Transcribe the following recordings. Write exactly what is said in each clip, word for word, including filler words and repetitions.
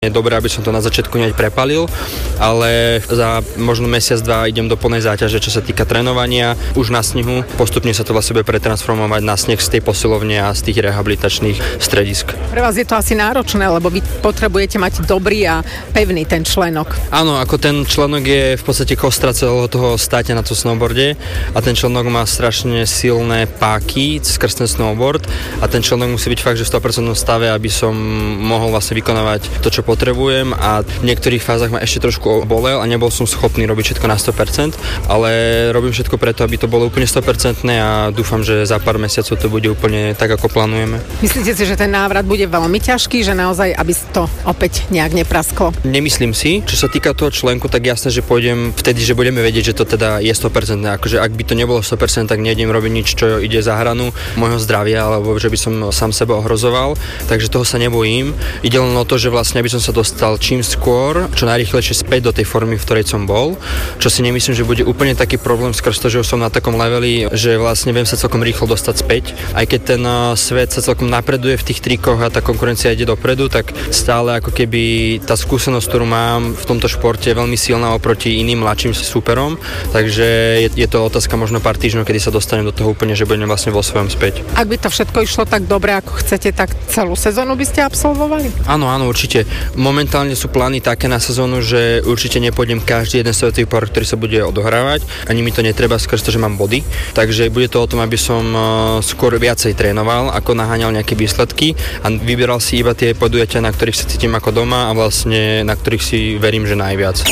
Je dobré, aby som to na začiatku hneď prepalil, ale za možno mesiac, dva idem do plnej záťaže, čo sa týka trénovania, už na snehu. Postupne sa to vlastne bude pretransformovať na sneh z tej posilovne a z tých rehabilitačných stredisk. Pre vás je to asi náročné, lebo vy potrebujete mať dobrý a pevný ten členok. Áno, ako ten členok je v podstate kostra celého toho stáťa na to snowboarde a ten členok má strašne silné páky skrz ten snowboard a ten členok musí byť fakt, že v sto percent stave, aby som mohol vlastne vykonávať to, čo potrebujem a v niektorých fázach ma ešte trošku bolel a nebol som schopný robiť všetko na sto percent, ale robím všetko preto, aby to bolo úplne sto percent a dúfam, že za pár mesiacov to bude úplne tak, ako plánujeme. Myslíte si, že ten návrat bude veľmi ťažký, že naozaj, aby to opäť nejak neprasklo? Nemyslím si. Čo sa týka toho členku, tak jasné, že pôjdem vtedy, že budeme vedieť, že to teda je sto percent. Akože ak by to nebolo sto percent, tak nejdem robiť nič, čo ide za hranu môjho zdravia, alebo že by som sám seba ohrozoval. Takže toho sa nebojím. Ide len o to, že vlastne aby som sa dostal čím skôr, čo najrýchlejšie späť do tej formy, v ktorej som bol. Čo si nemyslím, že bude úplne taký problém skrz to, že už som na takom leveli, že vlastne viem sa celkom rýchlo dostať späť. Aj keď ten svet sa celkom napreduje v tých trikoch a tá konkurencia ide dopredu, tak stále ako keby tá skúsenosť, ktorú mám v tomto športe, je veľmi silná oproti iným mladším súperom. Takže je, je to otázka možno pár týždňov, kedy sa dostanem do toho úplne, že budem vlastne vo svojom späť. Ak by to všetko išlo tak dobre, ako chcete, tak celú sezónu by ste absolvovali? Áno, áno, určite. Momentálne sú plány také na sezónu, že určite nepôjdem každý jeden svetový pohár, ktorý sa bude odohrávať. Ani mi to netreba skrz to, že mám body. Takže bude to o tom, aby som skôr viacej trénoval, ako naháňal nejaké výsledky a vyberal si iba tie podujatia, na ktorých sa cítim ako doma a vlastne na ktorých si verím, že najviac.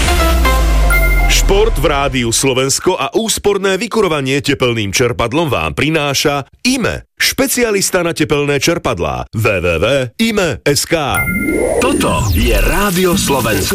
Šport v Rádiu Slovensko a úsporné vykurovanie tepelným čerpadlom vám prináša í em e, špecialista na tepelné čerpadlá. w w w bodka i m e bodka es ká. Toto je Rádio Slovensko.